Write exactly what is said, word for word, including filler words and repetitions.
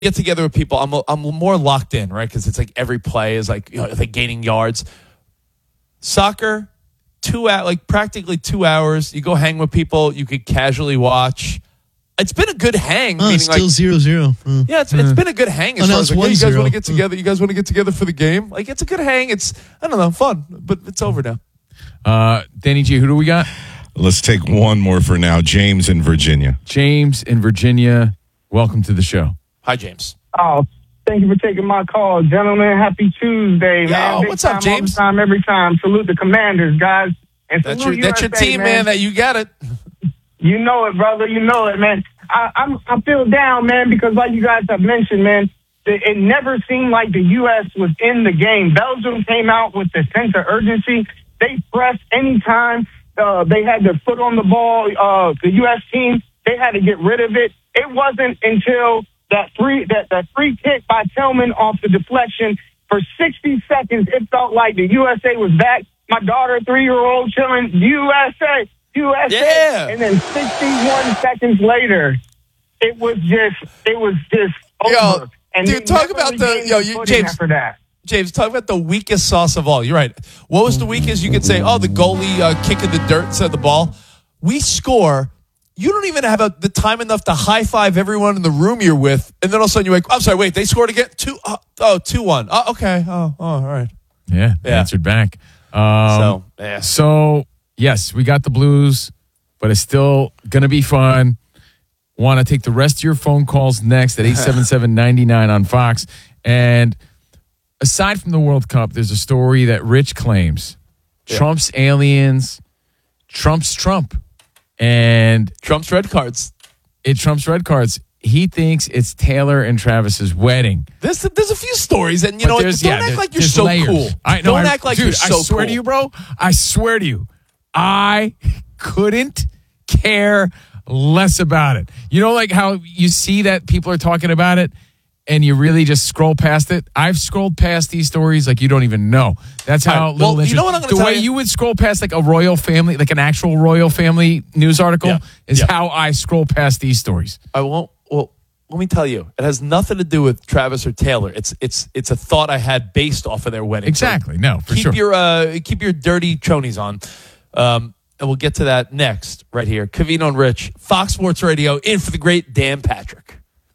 get together with people, I'm I'm more locked in, right? Because it's like every play is like, you know, like gaining yards. Soccer, two out like practically two hours. You go hang with people. You could casually watch. It's been a good hang. Oh, meaning still like, zero zero. Oh. Yeah, it's, it's been a good hang. As Oh, far now as it's like, hey, you guys one want to zero. get together? You guys want to get together for the game? Like, it's a good hang. It's I don't know, fun, but it's over now. Uh, Danny G, who do we got? Let's take one more for now. James in Virginia. James in Virginia. Welcome to the show. Hi, James. Oh, thank you for taking my call, gentlemen. Happy Tuesday, man. Yo, Big what's up, time, James? All the time, every time. Salute the Commanders, guys. And That's salute your that's your U S A, team, man. That you got it. You know it, brother. You know it, man. I, I'm I feel down, man, because like you guys have mentioned, man, it, it never seemed like the U S was in the game. Belgium came out with the sense of urgency. They pressed anytime uh, they had their foot on the ball. Uh, the U S team, they had to get rid of it. It wasn't until that free that, that free kick by Tillman off the deflection for sixty seconds, it felt like the U S A was back. My daughter, three-year-old, chilling, U S A, U S A. Yeah. And then sixty-one seconds later, it was just, it was just over. Yo, and dude, they talk never about the- regained yo, their you- footing James- after that. James, talk about the weakest sauce of all. You're right. What was the weakest? You could say, oh, the goalie uh, kicking the dirt instead of the ball. We score. You don't even have a, the time enough to high five everyone in the room you're with, and then all of a sudden you're like, I'm sorry, wait, they scored again? Two, oh, oh two one. Oh, okay. Oh, oh, all right. Yeah, Yeah. answered back. Um, So, yeah. So, yes, we got the Blues, but it's still going to be fun. Want to take the rest of your phone calls next at eight seven seven, nine nine on Fox. And aside from the World Cup, there's a story that Rich claims Yeah. Trump's aliens, Trump's Trump. And Trump's red cards. it Trump's red cards. He thinks it's Taylor and Travis's wedding. There's, there's a few stories, and you But know, what? there's- don't yeah, act there- like you're there's so layers. cool. I, no, don't I, act like dude, you're so I swear cool. to you, bro. I swear to you, I couldn't care less about it. You know, like how you see that people are talking about it, and you really just scroll past it. I've scrolled past these stories like you don't even know. That's how All right, little well, you know what I'm interest- gonna the way tell you? you would scroll past like a royal family, like an actual royal family news article, Yeah. is Yeah. how I scroll past these stories. I won't. Well, let me tell you, it has nothing to do with Travis or Taylor. It's it's it's a thought I had based off of their wedding. Exactly. No, for keep sure. your uh, keep your dirty chonies on, um, and we'll get to that next right here. Covino and Rich, Fox Sports Radio, in for the great Dan Patrick.